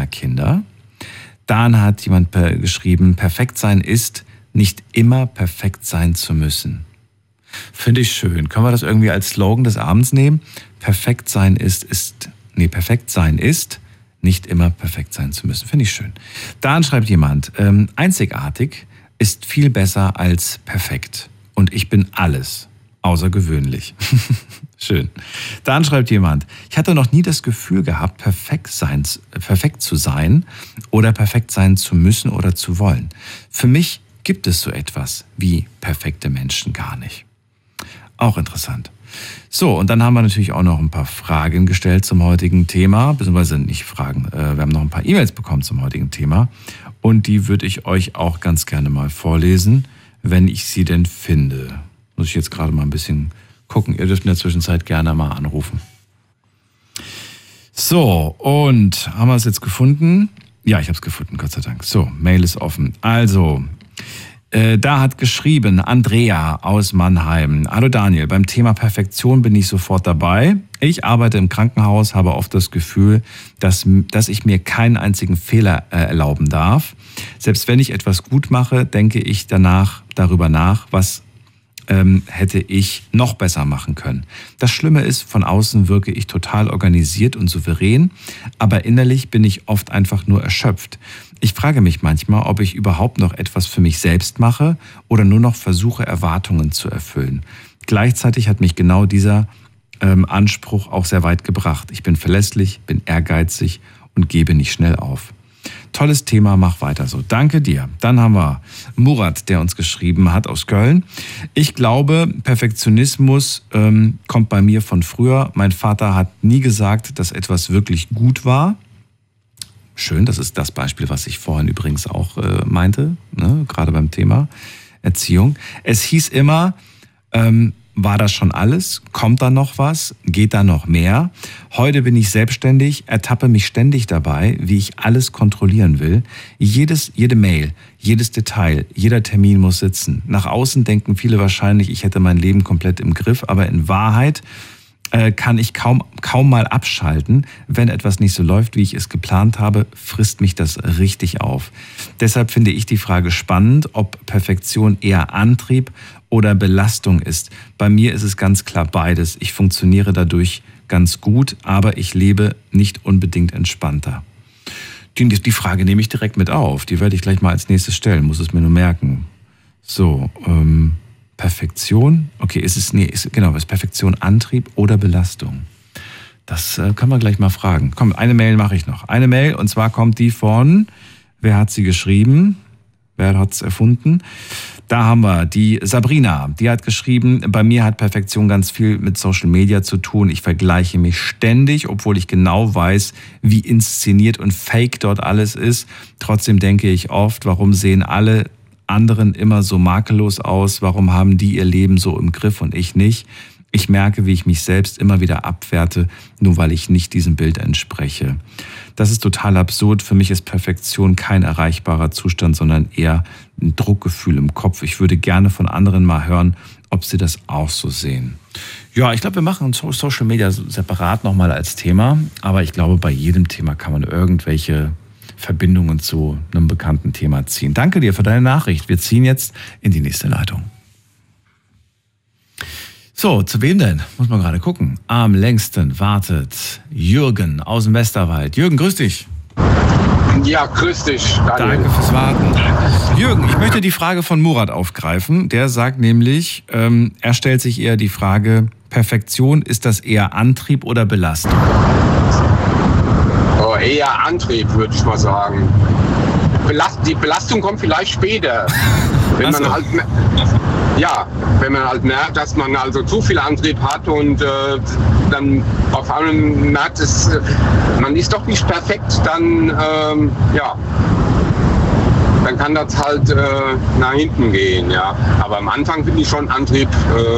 meiner Kinder. Dann hat jemand geschrieben, perfekt sein ist, nicht immer perfekt sein zu müssen. Finde ich schön. Können wir das irgendwie als Slogan des Abends nehmen? Perfekt sein ist, nicht immer perfekt sein zu müssen. Finde ich schön. Dann schreibt jemand, einzigartig ist viel besser als perfekt. Und ich bin alles, außergewöhnlich. Schön. Dann schreibt jemand, ich hatte noch nie das Gefühl gehabt, perfekt zu sein oder perfekt sein zu müssen oder zu wollen. Für mich gibt es so etwas wie perfekte Menschen gar nicht. Auch interessant. So, und dann haben wir natürlich auch noch ein paar Fragen gestellt zum heutigen Thema, beziehungsweise nicht Fragen, wir haben noch ein paar E-Mails bekommen zum heutigen Thema und die würde ich euch auch ganz gerne mal vorlesen, wenn ich sie denn finde. Muss ich jetzt gerade mal ein bisschen gucken, ihr dürft in der Zwischenzeit gerne mal anrufen. So, und haben wir es jetzt gefunden? Ja, ich habe es gefunden, Gott sei Dank. So, Mail ist offen. Also, da hat geschrieben Andrea aus Mannheim. Hallo Daniel, beim Thema Perfektion bin ich sofort dabei. Ich arbeite im Krankenhaus, habe oft das Gefühl, dass ich mir keinen einzigen Fehler erlauben darf. Selbst wenn ich etwas gut mache, denke ich darüber nach, was hätte ich noch besser machen können. Das Schlimme ist, von außen wirke ich total organisiert und souverän, aber innerlich bin ich oft einfach nur erschöpft. Ich frage mich manchmal, ob ich überhaupt noch etwas für mich selbst mache oder nur noch versuche, Erwartungen zu erfüllen. Gleichzeitig hat mich genau dieser Anspruch auch sehr weit gebracht. Ich bin verlässlich, bin ehrgeizig und gebe nicht schnell auf. Tolles Thema, mach weiter so. Danke dir. Dann haben wir Murat, der uns geschrieben hat aus Köln. Ich glaube, Perfektionismus kommt bei mir von früher. Mein Vater hat nie gesagt, dass etwas wirklich gut war. Schön, das ist das Beispiel, was ich vorhin übrigens auch meinte, ne? Gerade beim Thema Erziehung. Es hieß immer, war das schon alles? Kommt da noch was? Geht da noch mehr? Heute bin ich selbstständig, ertappe mich ständig dabei, wie ich alles kontrollieren will. Jede Mail, jedes Detail, jeder Termin muss sitzen. Nach außen denken viele wahrscheinlich, ich hätte mein Leben komplett im Griff, aber in Wahrheit kann ich kaum mal abschalten. Wenn etwas nicht so läuft, wie ich es geplant habe, frisst mich das richtig auf. Deshalb finde ich die Frage spannend, ob Perfektion eher Antrieb oder Belastung ist. Bei mir ist es ganz klar beides. Ich funktioniere dadurch ganz gut, aber ich lebe nicht unbedingt entspannter. Die Frage nehme ich direkt mit auf. Die werde ich gleich mal als nächstes stellen, muss es mir nur merken. So, Perfektion, okay, ist Perfektion Antrieb oder Belastung? Das kann man gleich mal fragen. Komm, eine Mail mache ich noch. Eine Mail, und zwar kommt die von, wer hat sie geschrieben? Wer hat es erfunden? Da haben wir die Sabrina, die hat geschrieben, bei mir hat Perfektion ganz viel mit Social Media zu tun. Ich vergleiche mich ständig, obwohl ich genau weiß, wie inszeniert und fake dort alles ist. Trotzdem denke ich oft, warum sehen alle anderen immer so makellos aus? Warum haben die ihr Leben so im Griff und ich nicht? Ich merke, wie ich mich selbst immer wieder abwerte, nur weil ich nicht diesem Bild entspreche. Das ist total absurd. Für mich ist Perfektion kein erreichbarer Zustand, sondern eher ein Druckgefühl im Kopf. Ich würde gerne von anderen mal hören, ob sie das auch so sehen. Ja, ich glaube, wir machen Social Media separat nochmal als Thema. Aber ich glaube, bei jedem Thema kann man irgendwelche Verbindungen zu einem bekannten Thema ziehen. Danke dir für deine Nachricht. Wir ziehen jetzt in die nächste Leitung. So, zu wem denn? Muss man gerade gucken. Am längsten wartet Jürgen aus dem Westerwald. Jürgen, grüß dich. Ja, grüß dich, Daniel. Danke fürs Warten. Jürgen, ich möchte die Frage von Murat aufgreifen. Der sagt nämlich, er stellt sich eher die Frage, Perfektion, ist das eher Antrieb oder Belastung? Oh, eher Antrieb, würde ich mal sagen. Die Belastung kommt vielleicht später. Wenn man halt merkt, dass man also zu viel Antrieb hat und dann auf einmal merkt, man ist doch nicht perfekt, dann kann das halt nach hinten gehen. Ja. Aber am Anfang finde ich schon Antrieb,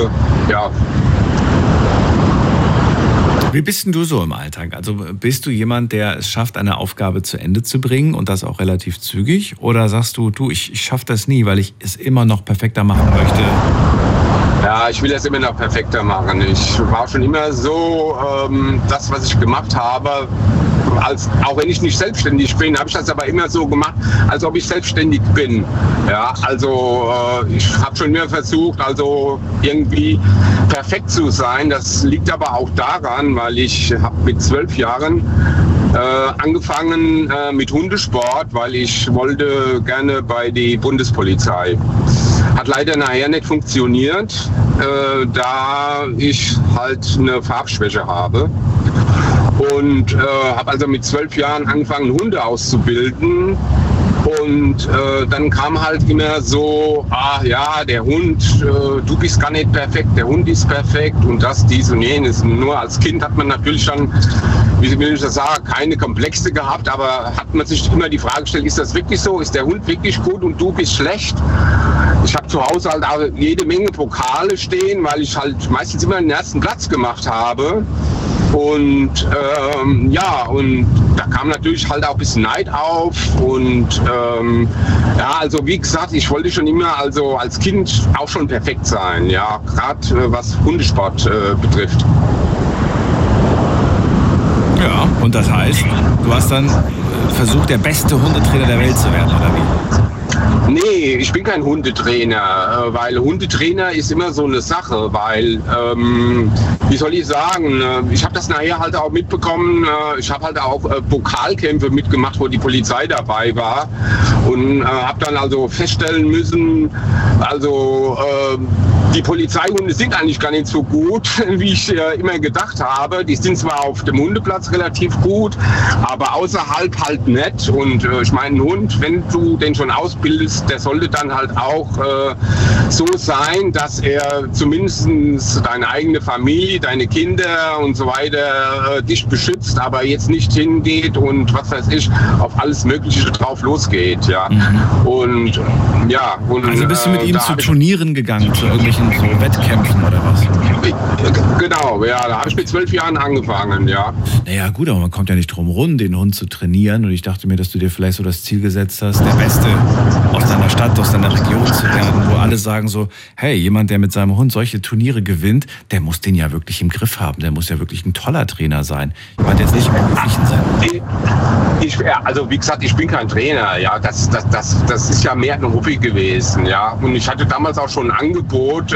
Wie bist denn du so im Alltag? Also bist du jemand, der es schafft, eine Aufgabe zu Ende zu bringen und das auch relativ zügig? Oder sagst du, ich schaffe das nie, weil ich es immer noch perfekter machen möchte? Ja, ich will das immer noch perfekter machen. Ich war schon immer so, das, was ich gemacht habe, auch wenn ich nicht selbstständig bin, habe ich das aber immer so gemacht, als ob ich selbstständig bin. Ja, also ich habe schon immer versucht, also irgendwie perfekt zu sein. Das liegt aber auch daran, weil ich habe mit 12 Jahren angefangen mit Hundesport, weil ich wollte gerne bei die Bundespolizei. Hat leider nachher nicht funktioniert, da ich halt eine Farbschwäche habe. Und habe also mit 12 Jahren angefangen, Hunde auszubilden. Und dann kam halt immer so, der Hund, du bist gar nicht perfekt, der Hund ist perfekt und das, dies und jenes. Nur als Kind hat man natürlich dann, wie will ich das sagen, keine Komplexe gehabt, aber hat man sich immer die Frage gestellt, ist das wirklich so, ist der Hund wirklich gut und du bist schlecht? Ich habe zu Hause halt auch jede Menge Pokale stehen, weil ich halt meistens immer den ersten Platz gemacht habe. Und und da kam natürlich halt auch ein bisschen Neid auf und also wie gesagt, ich wollte schon immer also als Kind auch schon perfekt sein, ja, gerade was Hundesport betrifft. Ja, und das heißt, du hast dann versucht, der beste Hundetrainer der Welt zu werden, oder wie? Nee, ich bin kein Hundetrainer, weil Hundetrainer ist immer so eine Sache, weil, wie soll ich sagen, ich habe das nachher halt auch mitbekommen, ich habe halt auch Pokalkämpfe mitgemacht, wo die Polizei dabei war und habe dann also feststellen müssen, also die Polizeihunde sind eigentlich gar nicht so gut, wie ich immer gedacht habe. Die sind zwar auf dem Hundeplatz relativ gut, aber außerhalb halt nicht. Und ich meine, ein Hund, wenn du den schon ausbildest, der sollte dann halt auch so sein, dass er zumindest deine eigene Familie, deine Kinder und so weiter dich beschützt, aber jetzt nicht hingeht und was weiß ich, auf alles Mögliche drauf losgeht. Ja. Und ja. Und, also bist du mit ihm zu Turnieren gegangen, zu irgendwelchen so Wettkämpfen oder was? Genau, ja, da habe ich mit 12 Jahren angefangen, ja. Naja gut, aber man kommt ja nicht drum rum, den Hund zu trainieren und ich dachte mir, dass du dir vielleicht so das Ziel gesetzt hast, der Beste aus deiner Stadt, aus deiner Region zu werden, wo alle sagen so, hey, jemand, der mit seinem Hund solche Turniere gewinnt, der muss den ja wirklich im Griff haben, der muss ja wirklich ein toller Trainer sein. Ich meine jetzt nicht im beruflichen Sinn. Also wie gesagt, ich bin kein Trainer, ja, das ist ja mehr ein Hobby gewesen, ja, und ich hatte damals auch schon ein Angebot,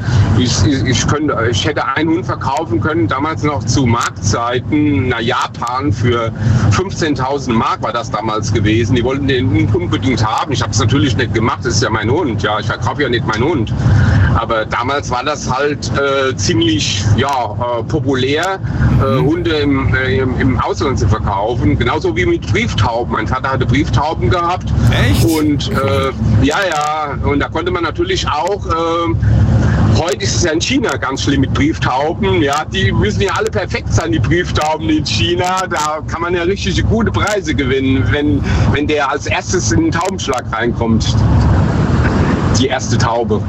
ich hätte einen Hund verkaufen können, damals noch zu Marktzeiten nach Japan für 15.000 Mark war das damals gewesen. Die wollten den unbedingt haben. Ich habe es natürlich nicht gemacht, das ist ja mein Hund. Ja, ich verkaufe ja nicht meinen Hund. Aber damals war das halt ziemlich populär, Hunde im Ausland zu verkaufen. Genauso wie mit Brieftauben. Mein Vater hatte Brieftauben gehabt. Echt? Und und da konnte man natürlich auch heute ist es ja in China ganz schlimm mit Brieftauben. Ja, die müssen ja alle perfekt sein, die Brieftauben in China. Da kann man ja richtig gute Preise gewinnen, wenn der als erstes in den Taubenschlag reinkommt. Die erste Taube.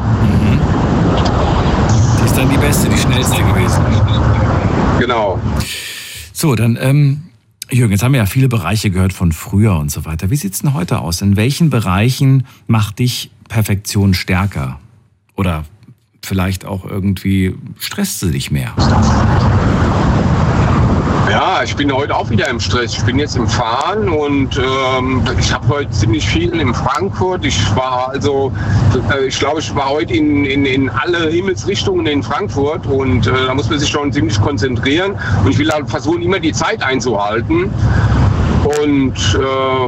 Die ist dann die beste, die schnellste gewesen. Genau. So, dann, Jürgen, jetzt haben wir ja viele Bereiche gehört von früher und so weiter. Wie sieht's denn heute aus? In welchen Bereichen macht dich Perfektion stärker? Oder vielleicht auch irgendwie stresst sie dich mehr? Ja, ich bin heute auch wieder im Stress. Ich bin jetzt im Fahren und ich habe heute ziemlich viel in Frankfurt. Ich glaube, ich war heute in alle Himmelsrichtungen in Frankfurt und da muss man sich schon ziemlich konzentrieren. Und ich will halt versuchen, immer die Zeit einzuhalten. Und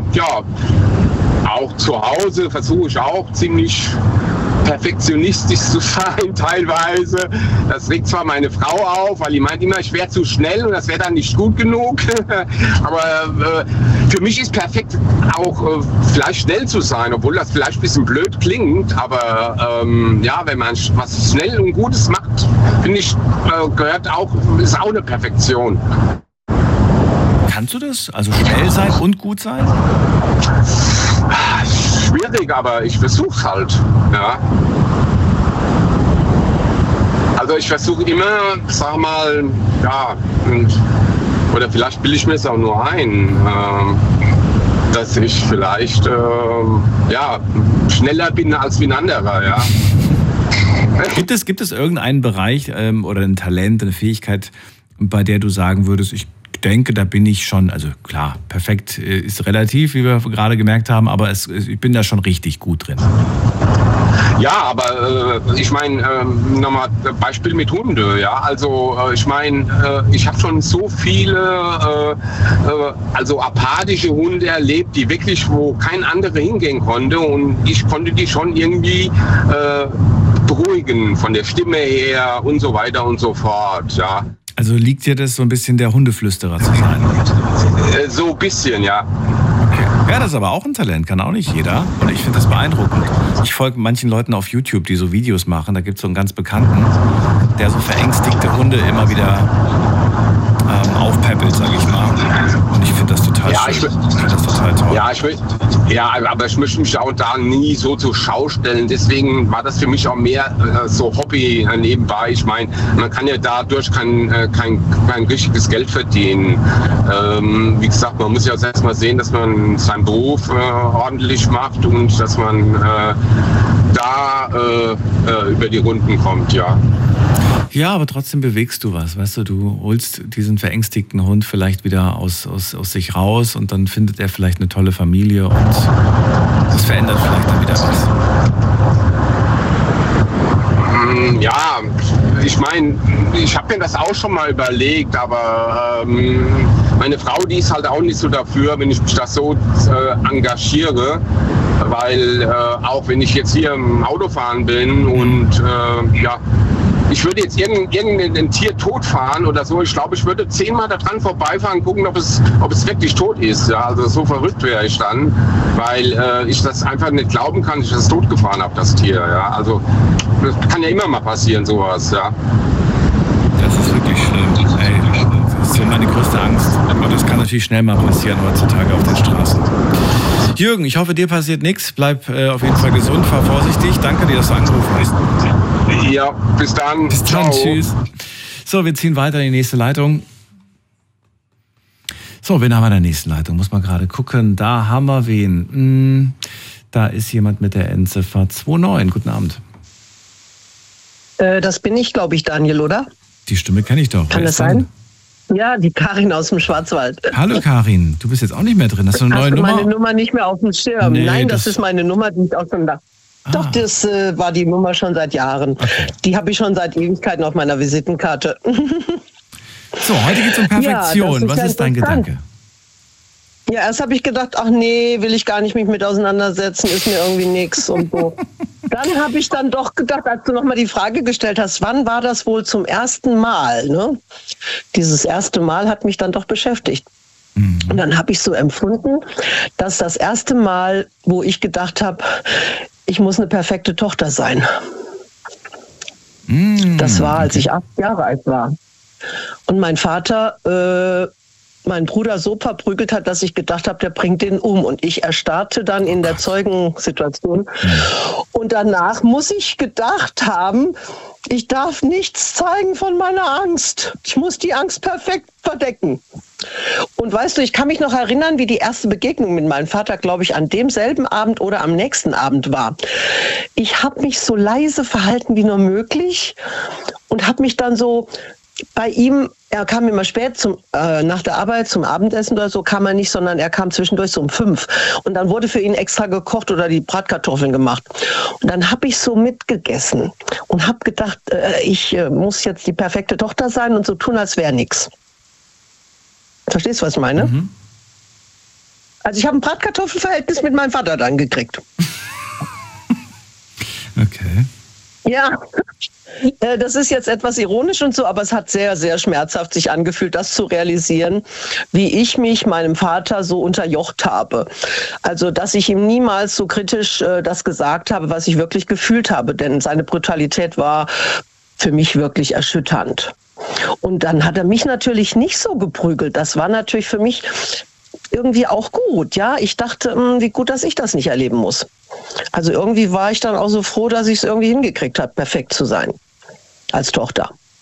auch zu Hause versuche ich auch ziemlich perfektionistisch zu sein teilweise. Das regt zwar meine Frau auf, weil die meint immer, ich wäre zu schnell und das wäre dann nicht gut genug. Aber für mich ist perfekt auch vielleicht schnell zu sein, obwohl das vielleicht ein bisschen blöd klingt. Aber wenn man was schnell und Gutes macht, finde ich, ist auch eine Perfektion. Kannst du das? Also schnell sein und gut sein? Schwierig, aber ich versuch's halt. Ja. Also ich versuche immer, sag mal, oder vielleicht bilde ich mir es auch nur ein, dass ich vielleicht schneller bin als wie ein anderer, ja. Gibt es irgendeinen Bereich oder ein Talent, eine Fähigkeit, bei der du sagen würdest, ich denke, da bin ich schon, also klar, perfekt ist relativ, wie wir gerade gemerkt haben, aber ich bin da schon richtig gut drin. Ja, aber ich meine, nochmal Beispiel mit Hunde, ja, also ich meine, ich habe schon so viele also apathische Hunde erlebt, die wirklich, wo kein anderer hingehen konnte und ich konnte die schon irgendwie beruhigen, von der Stimme her und so weiter und so fort, ja. Also liegt dir das so ein bisschen der Hundeflüsterer zu sein? So ein bisschen, ja. Okay. Ja, das ist aber auch ein Talent, kann auch nicht jeder. Und ich finde das beeindruckend. Ich folge manchen Leuten auf YouTube, die so Videos machen. Da gibt es so einen ganz Bekannten, der so verängstigte Hunde immer wieder aufpäppelt, sage ich mal. Und ich finde das total schön. Ich finde das total toll. Aber ich möchte mich auch da nie so zur Schau stellen. Deswegen war das für mich auch mehr so Hobby nebenbei. Ich meine, man kann ja dadurch kein richtiges Geld verdienen. Wie gesagt, man muss ja erst mal sehen, dass man seinen Beruf ordentlich macht und dass man über die Runden kommt, ja. Ja, aber trotzdem bewegst du was, weißt du, du holst diesen verängstigten Hund vielleicht wieder aus sich raus und dann findet er vielleicht eine tolle Familie und das verändert vielleicht dann wieder was. Ja, ich meine, ich habe mir das auch schon mal überlegt, aber meine Frau, die ist halt auch nicht so dafür, wenn ich mich da so engagiere, weil auch wenn ich jetzt hier im Auto fahren bin und ich würde jetzt irgendein Tier totfahren oder so. Ich glaube, ich würde 10-mal daran vorbeifahren, gucken, ob es wirklich tot ist. Ja, also so verrückt wäre ich dann, weil ich das einfach nicht glauben kann, dass ich das totgefahren habe, das Tier. Ja, also das kann ja immer mal passieren, sowas. Ja. Das ist wirklich schlimm. Ey, das ist so meine größte Angst. Aber das kann natürlich schnell mal passieren heutzutage auf den Straßen. Jürgen, ich hoffe, dir passiert nichts. Bleib auf jeden Fall gesund, fahr vorsichtig. Danke dir, dass du angerufen hast. Ja, bis dann. Bis dann, tschüss. So, wir ziehen weiter in die nächste Leitung. So, wen haben wir in der nächsten Leitung? Muss man gerade gucken. Da haben wir wen. Da ist jemand mit der Endziffer 29. Guten Abend. Das bin ich, glaube ich, Daniel, oder? Die Stimme kenne ich doch. Kann das sein? Ja, die Karin aus dem Schwarzwald. Hallo Karin, du bist jetzt auch nicht mehr drin. Hast du eine neue Nummer? Meine Nummer nicht mehr auf dem Schirm. Nee, nein, das ist meine Nummer, die ich auch schon da. Doch, das war die Nummer schon seit Jahren. Okay. Die habe ich schon seit Ewigkeiten auf meiner Visitenkarte. So, heute geht es um Perfektion. Was ist dein Gedanke? Ja, erst habe ich gedacht, ach nee, will ich gar nicht mich mit auseinandersetzen, ist mir irgendwie nichts und so. Dann habe ich dann doch gedacht, als du nochmal die Frage gestellt hast, wann war das wohl zum ersten Mal? Ne? Dieses erste Mal hat mich dann doch beschäftigt. Und dann habe ich so empfunden, dass das erste Mal, wo ich gedacht habe, ich muss eine perfekte Tochter sein. Das war, als ich 8 Jahre alt war. Und mein Vater meinen Bruder so verprügelt hat, dass ich gedacht habe, der bringt den um. Und ich erstarrte dann in der Zeugensituation. Und danach muss ich gedacht haben, ich darf nichts zeigen von meiner Angst. Ich muss die Angst perfekt verdecken. Und weißt du, ich kann mich noch erinnern, wie die erste Begegnung mit meinem Vater, glaube ich, an demselben Abend oder am nächsten Abend war. Ich habe mich so leise verhalten wie nur möglich und habe mich dann so bei ihm, er kam immer spät nach der Arbeit zum Abendessen oder so, kam er nicht, sondern er kam zwischendurch so um 5. Und dann wurde für ihn extra gekocht oder die Bratkartoffeln gemacht. Und dann habe ich so mitgegessen und habe gedacht, ich muss jetzt die perfekte Tochter sein und so tun, als wäre nichts. Verstehst du, was ich meine? Mhm. Also ich habe ein Bratkartoffelverhältnis mit meinem Vater dann gekriegt. Okay. Ja, das ist jetzt etwas ironisch und so, aber es hat sehr, sehr schmerzhaft sich angefühlt, das zu realisieren, wie ich mich meinem Vater so unterjocht habe. Also, dass ich ihm niemals so kritisch das gesagt habe, was ich wirklich gefühlt habe, denn seine Brutalität war für mich wirklich erschütternd. Und dann hat er mich natürlich nicht so geprügelt. Das war natürlich für mich irgendwie auch gut. Ja, ich dachte, wie gut, dass ich das nicht erleben muss. Also irgendwie war ich dann auch so froh, dass ich es irgendwie hingekriegt habe, perfekt zu sein als Tochter.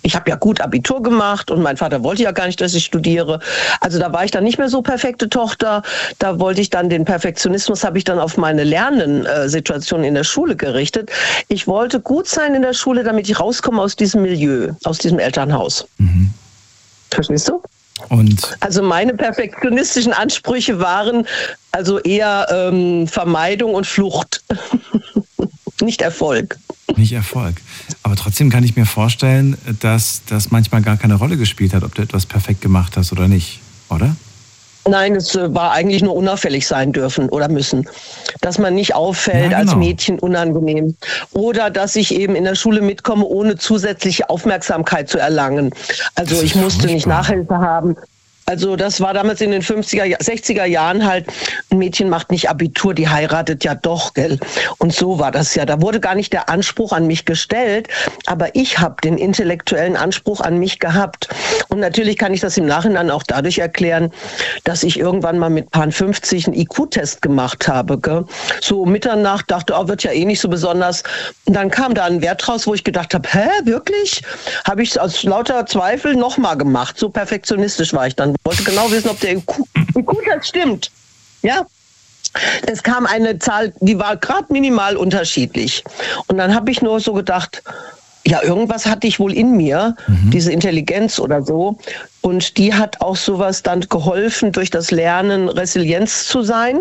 Ich habe ja gut Abitur gemacht und mein Vater wollte ja gar nicht, dass ich studiere. Also da war ich dann nicht mehr so perfekte Tochter. Da wollte ich dann den Perfektionismus, habe ich dann auf meine Lernsituation in der Schule gerichtet. Ich wollte gut sein in der Schule, damit ich rauskomme aus diesem Milieu, aus diesem Elternhaus. Mhm. Verstehst du? Also meine perfektionistischen Ansprüche waren also eher Vermeidung und Flucht, nicht Erfolg. Nicht Erfolg. Aber trotzdem kann ich mir vorstellen, dass das manchmal gar keine Rolle gespielt hat, ob du etwas perfekt gemacht hast oder nicht, oder? Nein, es war eigentlich nur unauffällig sein dürfen oder müssen. Dass man nicht auffällt, ja, genau, als Mädchen unangenehm. Oder dass ich eben in der Schule mitkomme, ohne zusätzliche Aufmerksamkeit zu erlangen. Also ich musste nicht Nachhilfe haben. Also das war damals in den 50er, 60er Jahren halt, ein Mädchen macht nicht Abitur, die heiratet ja doch, gell? Und so war das ja. Da wurde gar nicht der Anspruch an mich gestellt, aber ich habe den intellektuellen Anspruch an mich gehabt. Und natürlich kann ich das im Nachhinein auch dadurch erklären, dass ich irgendwann mal mit Paar 50 einen IQ-Test gemacht habe, gell? So Mitternacht, dachte, oh, wird ja eh nicht so besonders. Und dann kam da ein Wert raus, wo ich gedacht habe, hä, wirklich? Habe ich aus lauter Zweifel nochmal gemacht. So perfektionistisch war ich dann. Wollte genau wissen, ob der IQ-Test stimmt. Ja, es kam eine Zahl, die war gerade minimal unterschiedlich. Und dann habe ich nur so gedacht, ja, irgendwas hatte ich wohl in mir, diese Intelligenz oder so. Und die hat auch sowas dann geholfen, durch das Lernen resilient zu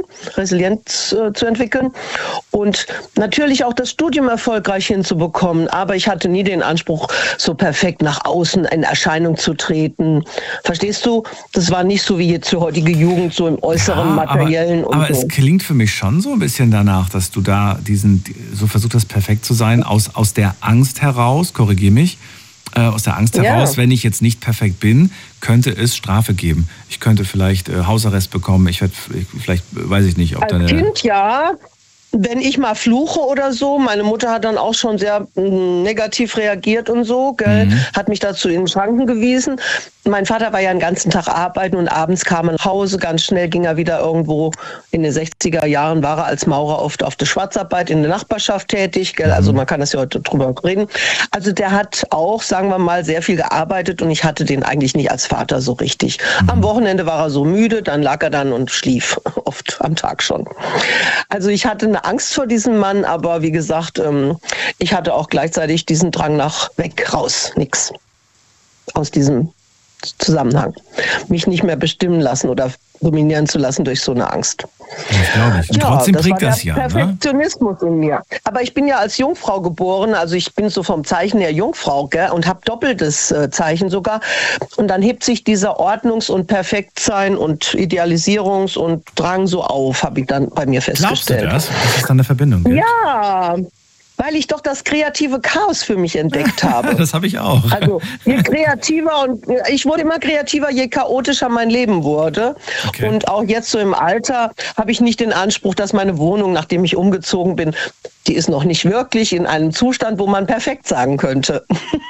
entwickeln und natürlich auch das Studium erfolgreich hinzubekommen. Aber ich hatte nie den Anspruch, so perfekt nach außen in Erscheinung zu treten. Verstehst du? Das war nicht so wie jetzt die heutige Jugend, so im äußeren, materiellen. Aber es klingt für mich schon so ein bisschen danach, dass du da so versucht hast, perfekt zu sein, aus der Angst heraus, korrigier mich, aus der Angst heraus, wenn ich jetzt nicht perfekt bin, könnte es Strafe geben. Ich könnte vielleicht Hausarrest bekommen. Ich werde vielleicht, weiß ich nicht, ob als Kind ja. Wenn ich mal fluche oder so, meine Mutter hat dann auch schon sehr negativ reagiert und so, gell? Hat mich dazu in den Schranken gewiesen. Mein Vater war ja den ganzen Tag arbeiten und abends kam er nach Hause. Ganz schnell ging er wieder irgendwo, in den 60er Jahren war er als Maurer oft auf der Schwarzarbeit in der Nachbarschaft tätig, gell? Also man kann das ja heute drüber reden. Also der hat auch, sagen wir mal, sehr viel gearbeitet und ich hatte den eigentlich nicht als Vater so richtig. Am Wochenende war er so müde, dann lag er dann und schlief, oft am Tag schon. Also ich hatte eine Angst vor diesem Mann, aber wie gesagt, ich hatte auch gleichzeitig diesen Drang nach weg, raus, nix aus diesem Zusammenhang. Mich nicht mehr bestimmen lassen oder dominieren zu lassen durch so eine Angst. Das glaube ich. Und trotzdem prägt das ja. Perfektionismus in mir. Aber ich bin ja als Jungfrau geboren, also ich bin so vom Zeichen her Jungfrau, gell, und habe doppeltes Zeichen sogar. Und dann hebt sich dieser Ordnungs- und Perfektsein und Idealisierungs- und Drang so auf, habe ich dann bei mir festgestellt. Glaubst du das? Dass es dann eine Verbindung gibt? Ja. Weil ich doch das kreative Chaos für mich entdeckt habe. Das habe ich auch. Also je kreativer und ich wurde immer kreativer, je chaotischer mein Leben wurde. Okay. Und auch jetzt so im Alter habe ich nicht den Anspruch, dass meine Wohnung, nachdem ich umgezogen bin, die ist noch nicht wirklich in einem Zustand, wo man perfekt sagen könnte.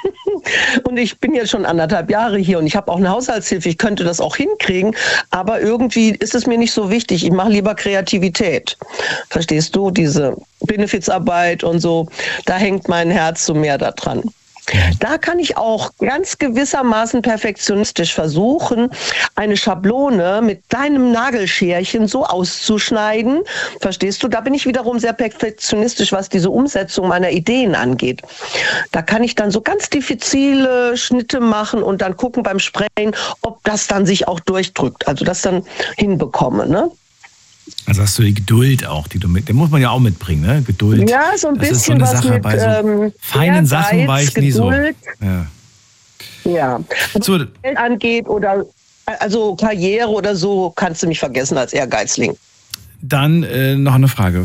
Und ich bin jetzt schon 1,5 Jahre hier und ich habe auch eine Haushaltshilfe. Ich könnte das auch hinkriegen, aber irgendwie ist es mir nicht so wichtig. Ich mache lieber Kreativität. Verstehst du? Diese Benefizarbeit und so, da hängt mein Herz so mehr daran. Da kann ich auch ganz gewissermaßen perfektionistisch versuchen, eine Schablone mit deinem Nagelscherchen so auszuschneiden. Verstehst du? Da bin ich wiederum sehr perfektionistisch, was diese Umsetzung meiner Ideen angeht. Da kann ich dann so ganz diffizile Schnitte machen und dann gucken beim Sprayen, ob das dann sich auch durchdrückt. Also das dann hinbekomme, ne? Also hast du die Geduld auch, die muss man ja auch mitbringen, ne? Geduld. Ja, so ein bisschen das ist so eine Sache was mit bei so feinen Sachen war ich Geduld, nie so. Ja. Was Geld angeht oder also Karriere oder so, kannst du mich vergessen als Ehrgeizling. Dann noch eine Frage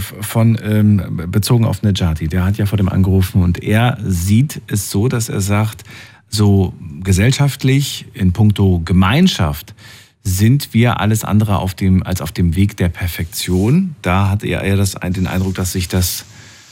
bezogen auf Nejati. Der hat ja vor dem angerufen und er sieht es so, dass er sagt, so gesellschaftlich in puncto Gemeinschaft sind wir alles andere als auf dem Weg der Perfektion. Da hat er eher den Eindruck, dass sich das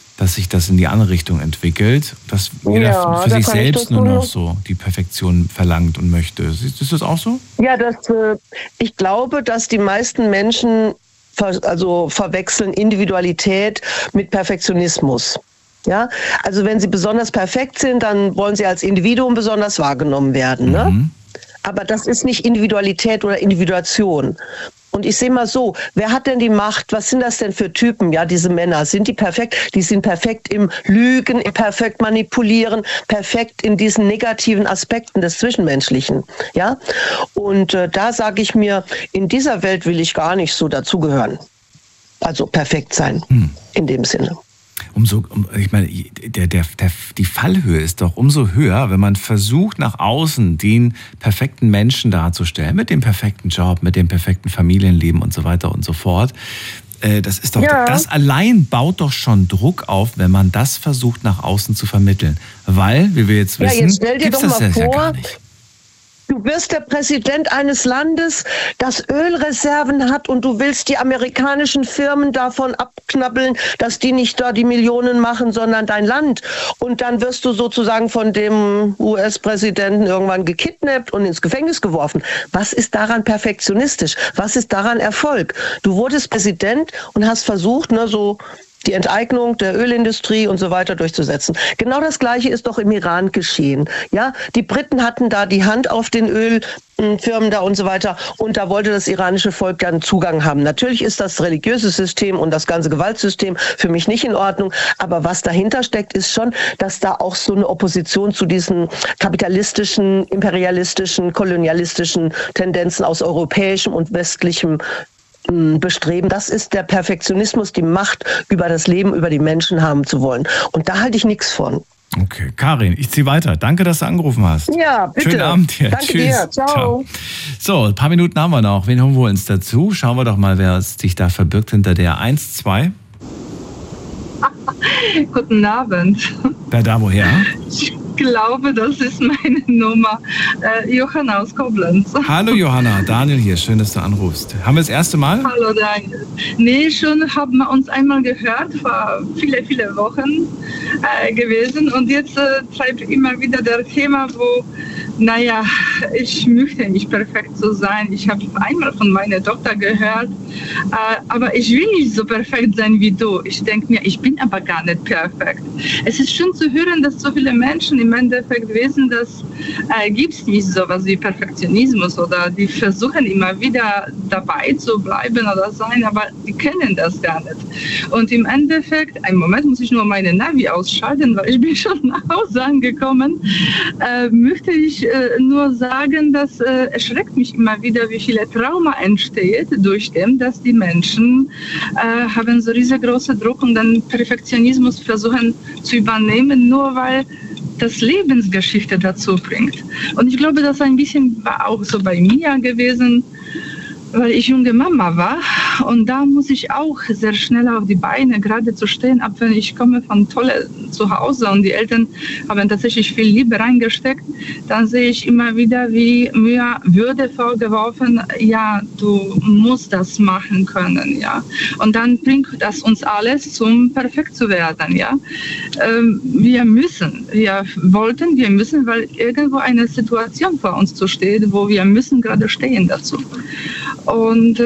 in die andere Richtung entwickelt, dass jeder für sich selbst nur noch so die Perfektion verlangt und möchte. Ist das auch so? Ja, ich glaube, dass die meisten Menschen verwechseln Individualität mit Perfektionismus. Ja, also wenn sie besonders perfekt sind, dann wollen sie als Individuum besonders wahrgenommen werden. Ne? Aber das ist nicht Individualität oder Individuation. Und ich sehe mal so, wer hat denn die Macht? Was sind das denn für Typen? Ja, diese Männer, sind die perfekt? Die sind perfekt im Lügen, im perfekt manipulieren, perfekt in diesen negativen Aspekten des Zwischenmenschlichen. Ja, und da sage ich mir, in dieser Welt will ich gar nicht so dazugehören. Also perfekt sein, in dem Sinne. Ich meine, die Fallhöhe ist doch umso höher, wenn man versucht, nach außen den perfekten Menschen darzustellen, mit dem perfekten Job, mit dem perfekten Familienleben und so weiter und so fort. Das ist doch, das allein baut doch schon Druck auf, wenn man das versucht, nach außen zu vermitteln. Weil, wie wir jetzt wissen, gibt's das ja gar nicht. Du wirst der Präsident eines Landes, das Ölreserven hat, und du willst die amerikanischen Firmen davon abknabbeln, dass die nicht da die Millionen machen, sondern dein Land. Und dann wirst du sozusagen von dem US-Präsidenten irgendwann gekidnappt und ins Gefängnis geworfen. Was ist daran perfektionistisch? Was ist daran Erfolg? Du wurdest Präsident und hast versucht, so die Enteignung der Ölindustrie und so weiter durchzusetzen. Genau das Gleiche ist doch im Iran geschehen. Ja, die Briten hatten da die Hand auf den Ölfirmen da und so weiter, und da wollte das iranische Volk dann Zugang haben. Natürlich ist das religiöse System und das ganze Gewaltsystem für mich nicht in Ordnung, aber was dahinter steckt, ist schon, dass da auch so eine Opposition zu diesen kapitalistischen, imperialistischen, kolonialistischen Tendenzen aus europäischem und westlichem Bestreben, das ist der Perfektionismus, die Macht über das Leben, über die Menschen haben zu wollen. Und da halte ich nichts von. Okay, Karin, ich ziehe weiter. Danke, dass du angerufen hast. Ja, bitte. Schönen Abend dir. Danke Tschüss. dir. Ciao. So, ein paar Minuten haben wir noch. Wen holen wir uns dazu? Schauen wir doch mal, wer sich da verbirgt hinter der 1, 2. Guten Abend. Wer da woher? Ich glaube, das ist meine Nummer. Johanna aus Koblenz. Hallo Johanna, Daniel hier. Schön, dass du anrufst. Haben wir das erste Mal? Hallo Daniel. Nee, schon haben wir uns einmal gehört, vor viele Wochen gewesen. Und jetzt treibt immer wieder das Thema, wo, ich möchte nicht perfekt so sein. Ich habe einmal von meiner Tochter gehört, aber ich will nicht so perfekt sein wie du. Ich denke mir, ich bin aber gar nicht perfekt. Es ist schön zu hören, dass so viele Menschen im Endeffekt wissen, dass gibt es nicht so was wie Perfektionismus, oder die versuchen immer wieder dabei zu bleiben oder sein, aber die kennen das gar nicht. Und im Endeffekt, einen Moment, muss ich nur meine Navi ausschalten, weil ich bin schon nach Hause angekommen, möchte ich nur sagen, dass erschreckt mich immer wieder, wie viele Trauma entsteht durch dem, dass die Menschen haben so riesengroße Druck und dann Perfektionismus versuchen zu übernehmen, nur weil das Lebensgeschichte dazu bringt. Und ich glaube, das ein bisschen war auch so bei mir gewesen, weil ich junge Mama war, und da muss ich auch sehr schnell auf die Beine gerade zu stehen, ab wenn ich komme von tolle Zuhause und die Eltern haben tatsächlich viel Liebe reingesteckt, dann sehe ich immer wieder, wie mir Würde vorgeworfen, ja, du musst das machen können, ja. Und dann bringt das uns alles zum perfekt zu werden, ja. Wir müssen, weil irgendwo eine Situation vor uns zu steht, wo wir müssen gerade stehen dazu. Und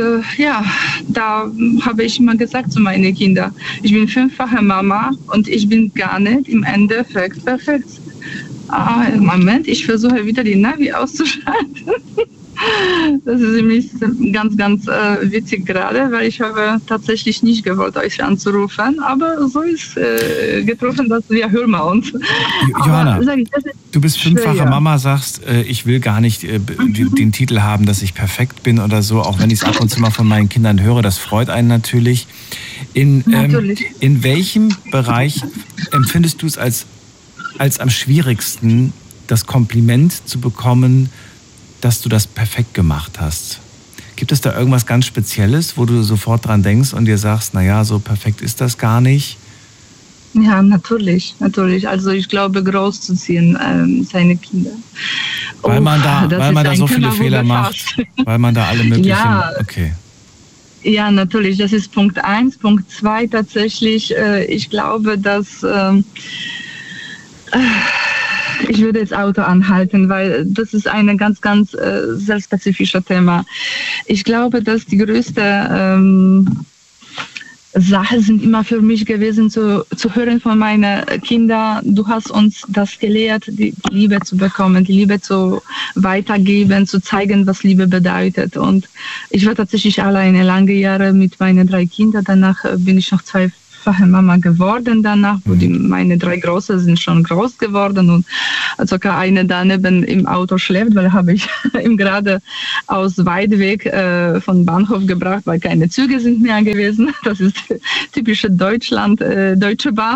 da habe ich immer gesagt zu meinen Kindern, ich bin 5-fache Mama und ich bin gar nicht im Endeffekt perfekt. Moment, ich versuche wieder die Navi auszuschalten. Das ist nämlich ganz, ganz witzig gerade, weil ich habe tatsächlich nicht gewollt, euch anzurufen, aber so ist getroffen, dass wir hören uns. Johanna, du bist 5-fache Mama, sagst, ich will gar nicht den Titel haben, dass ich perfekt bin oder so, auch wenn ich es ab und zu mal von meinen Kindern höre, das freut einen natürlich. In welchem Bereich empfindest du es als am schwierigsten, das Kompliment zu bekommen, dass du das perfekt gemacht hast? Gibt es da irgendwas ganz Spezielles, wo du sofort dran denkst und dir sagst, so perfekt ist das gar nicht? Ja, natürlich. Also ich glaube, großzuziehen seine Kinder. Weil man da so viele Fehler macht, weil man da alle möglichen... Okay. Ja, natürlich, das ist Punkt 1. Punkt 2 tatsächlich, ich glaube, dass... ich würde das Auto anhalten, weil das ist ein ganz, ganz sehr spezifisches Thema. Ich glaube, dass die größte Sache sind immer für mich gewesen, zu hören von meinen Kindern, du hast uns das gelehrt, die Liebe zu bekommen, die Liebe zu weitergeben, zu zeigen, was Liebe bedeutet. Und ich war tatsächlich alleine lange Jahre mit meinen 3 Kindern. Danach bin ich noch 2 Mama geworden danach, wo meine 3 Große sind schon groß geworden und sogar eine daneben im Auto schläft, weil habe ich ihm gerade aus Weidweg von Bahnhof gebracht, weil keine Züge sind mehr gewesen. Das ist typische Deutschland, Deutsche Bahn.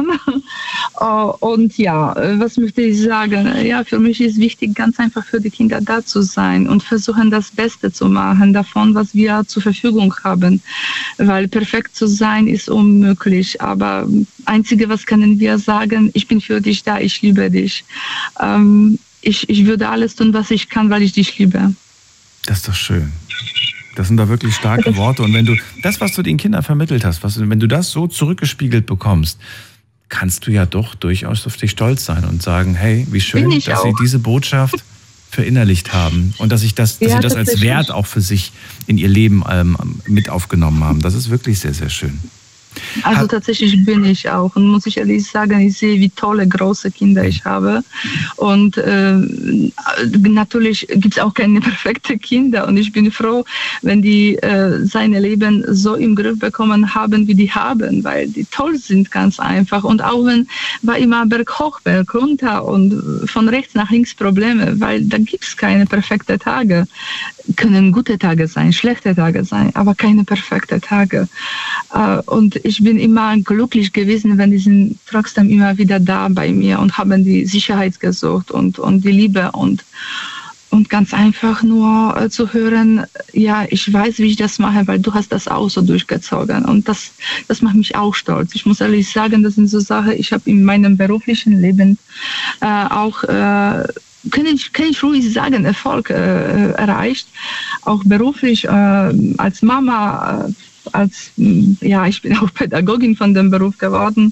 Und ja, was möchte ich sagen? Ja, für mich ist wichtig, ganz einfach für die Kinder da zu sein und versuchen, das Beste zu machen davon, was wir zur Verfügung haben. Weil perfekt zu sein ist unmöglich. Aber Einzige, was können wir sagen, ich bin für dich da, ich liebe dich. Ich würde alles tun, was ich kann, weil ich dich liebe. Das ist doch schön. Das sind doch wirklich starke Worte. Und wenn du das, was du den Kindern vermittelt hast, wenn du das so zurückgespiegelt bekommst, kannst du ja doch durchaus auf dich stolz sein und sagen, hey, wie schön, dass sie diese Botschaft verinnerlicht haben und dass sie das als Wert auch für sich in ihr Leben mit aufgenommen haben. Das ist wirklich sehr, sehr schön. Also tatsächlich bin ich auch und muss ich ehrlich sagen, ich sehe, wie tolle, große Kinder ich habe und natürlich gibt es auch keine perfekten Kinder und ich bin froh, wenn die seine Leben so im Griff bekommen haben, wie die haben, weil die toll sind, ganz einfach und auch wenn war immer Berg hoch, Berg runter und von rechts nach links Probleme, weil da gibt es keine perfekten Tage. Können gute Tage sein, schlechte Tage sein, aber keine perfekten Tage. Und ich bin immer glücklich gewesen, wenn die sind trotzdem immer wieder da bei mir und haben die Sicherheit gesucht und die Liebe und ganz einfach nur zu hören, ja, ich weiß, wie ich das mache, weil du hast das auch so durchgezogen und das macht mich auch stolz. Ich muss ehrlich sagen, das sind so Sachen, ich habe in meinem beruflichen Leben auch kann ich ruhig sagen, Erfolg erreicht, auch beruflich als Mama, ich bin auch Pädagogin von dem Beruf geworden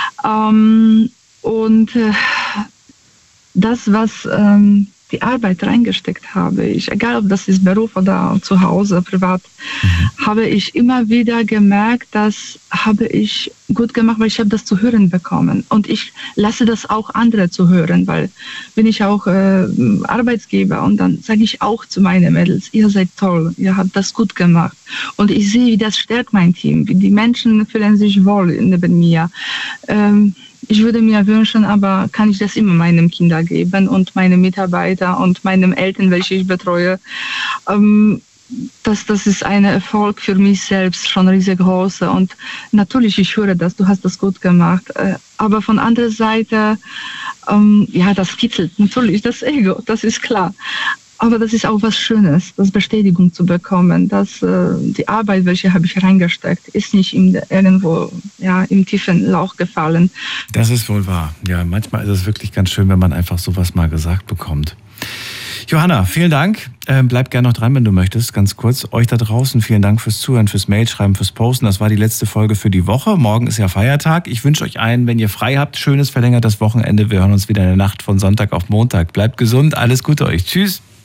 und das, was die Arbeit reingesteckt habe, egal ob das ist Beruf oder zu Hause, privat, habe ich immer wieder gemerkt, das habe ich gut gemacht, weil ich habe das zu hören bekommen. Und ich lasse das auch andere zu hören, weil bin ich auch Arbeitsgeber und dann sage ich auch zu meinen Mädels, ihr seid toll, ihr habt das gut gemacht. Und ich sehe, wie das stärkt mein Team, wie die Menschen fühlen sich wohl neben mir. Ich würde mir wünschen, aber kann ich das immer meinen Kindern geben und meinen Mitarbeitern und meinen Eltern, welche ich betreue. Das ist ein Erfolg für mich selbst, schon riesengroß. Und natürlich, ich höre das, du hast das gut gemacht. Aber von anderer Seite, das kitzelt natürlich das Ego, das ist klar. Aber das ist auch was Schönes, das Bestätigung zu bekommen, dass die Arbeit, welche habe ich reingesteckt, ist nicht irgendwo im tiefen Loch gefallen. Das ist wohl wahr. Ja, manchmal ist es wirklich ganz schön, wenn man einfach sowas mal gesagt bekommt. Johanna, vielen Dank. Bleib gerne noch dran, wenn du möchtest. Ganz kurz, euch da draußen, vielen Dank fürs Zuhören, fürs Mailschreiben, fürs Posten. Das war die letzte Folge für die Woche. Morgen ist ja Feiertag. Ich wünsche euch allen, wenn ihr frei habt, schönes verlängertes Wochenende. Wir hören uns wieder in der Nacht von Sonntag auf Montag. Bleibt gesund, alles Gute euch. Tschüss.